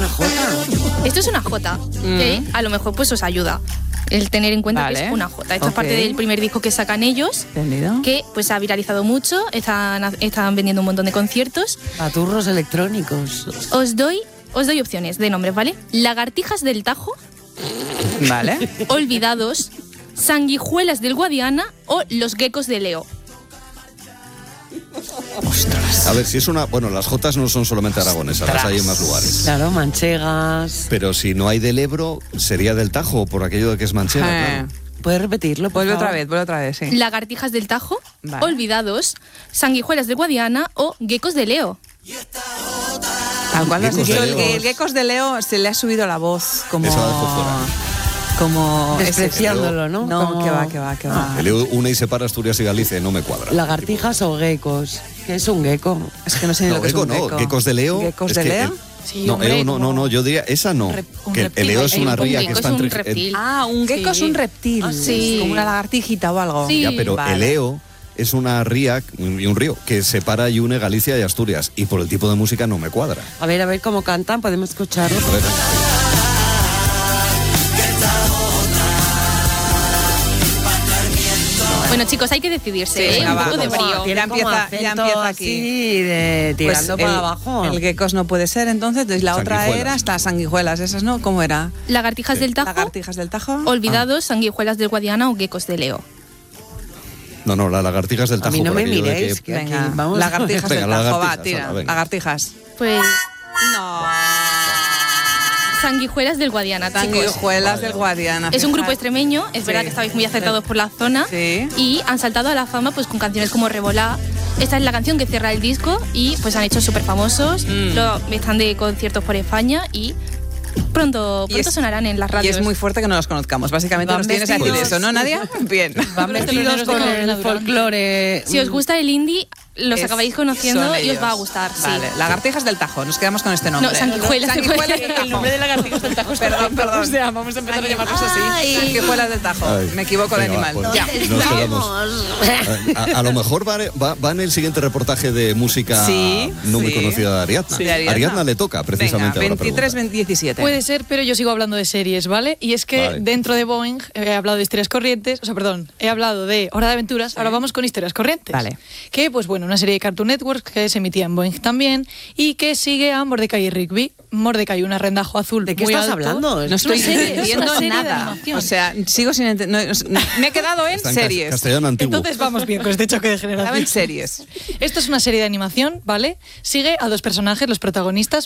jota. Esto es una jota, que a lo mejor pues os ayuda el tener en cuenta que es una jota. Esto es parte del primer disco que sacan ellos. ¿Entendido? Que pues ha viralizado mucho, están vendiendo un montón de conciertos. Paturros electrónicos. Os doy opciones de nombres, ¿vale? Lagartijas del Tajo. Vale. Olvidados, Sanguijuelas del Guadiana o Los Geckos de Leo. Ostras. A ver, si es una... Bueno, las jotas no son solamente aragonesas, las hay en más lugares. Claro, manchegas. Pero si no hay del Ebro, sería del Tajo, por aquello de que es manchega, claro. ¿Puedes repetirlo, por Vuelve favor? otra vez, sí. Lagartijas del Tajo, Vale. Olvidados, Sanguijuelas del Guadiana o Geckos de Leo. Tal cual lo has Geckos dicho, de Leo. el Geckos de Leo se le ha subido la voz como... Eso la dejo fuera. Como... Despreciándolo, ¿no? No, Como- que va. El Leo une y separa Asturias y Galicia, no me cuadra. Lagartijas o geckos. ¿Qué es un gecko? Es que no sé ni lo que es un no, gecko. Geckos de Leo. ¿Geckos es de que Leo? Sí, no, hombre, no, yo diría, esa no. un Que reptil. el Leo es una Un ría que gecko está es un entre... reptil. Ah, un gecko Sí. es un reptil. Ah, sí. Como una lagartijita o algo. Sí. Ya, pero Vale. el Leo es una ría y un río que separa y une Galicia y Asturias. Y por el tipo de música no me cuadra. A ver cómo cantan, podemos escucharlo. A ver. Bueno, chicos, hay que decidirse, Sí, venga, un va. poco de brío. Ya empieza aquí. Así de tirando Pues para abajo. El geckos no puede ser, entonces la otra Sanguijuelas. era hasta sanguijuelas, esas, ¿no? ¿Cómo era? Lagartijas del Tajo, Lagartijas del Tajo. Olvidados, Sanguijuelas del Guadiana o Geckos de Leo. No, las lagartijas del A Tajo. mí no por me aquello de miréis, que- que aquí Venga, vamos. lagartijas del Venga, Tajo, va, lagartijas, tira. venga. Lagartijas. Pues No. Sanguijuelas del Guadiana, chicos. Sanguijuelas del Guadiana. Es un grupo fíjate. extremeño, es verdad Sí. que estabais muy acertados por la zona Sí. y han saltado a la fama pues con canciones como Revolá. Esta es la canción que cierra el disco y pues han hecho súper famosos, están de conciertos por España y pronto sonarán en las Y radios. es muy fuerte que no los conozcamos. Básicamente Van nos tienes a decir vestidos- eso, ¿no, Nadia? Bien. Van vestidos con el folclore. Si os gusta el indie, los Es- acabáis conociendo son y os va a ellos. gustar. Sí. Vale, lagartijas del Tajo, nos quedamos con este nombre. No, sanguijuelas del Tajo. El nombre de lagartijas del Tajo. Perdón. O sea, vamos a empezar a llamarlos así. Sanguijuelas del Tajo. Ay, Me equivoco de venga, animal. va, pues, Ya. nos quedamos. A lo mejor va en el siguiente reportaje de música Sí, no muy sí. conocida de Ariadna. Sí, de Ariadna. Ariadna le toca precisamente Venga, ahora 23, pregunta. 17. Puede ser, pero yo sigo hablando de series, ¿vale? Y es que Vale. dentro de Boeing he hablado de historias corrientes, he hablado de Hora de Aventuras, ahora vamos con historias corrientes. Vale. Que, pues bueno, una serie de Cartoon Network que se emitía en Boeing también y que sigue a Mordecai y Rigby. Mordecai, un arrendajo azul. ¿De qué muy estás alto. hablando? No Es una estoy serie, es entendiendo una serie de nada. animación. O sea, sigo sin entender. Me he quedado en Está en series. castellano antiguo. Entonces vamos bien con este choque de Estaba generación. en series. Esto es una serie de animación, ¿vale? Sigue a dos personajes, los protagonistas,